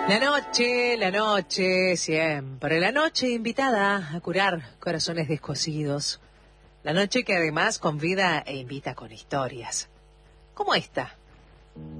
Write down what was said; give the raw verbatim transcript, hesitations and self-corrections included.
La noche, la noche, siempre. La noche invitada a curar corazones descosidos. La noche que además convida e invita con historias. Como esta,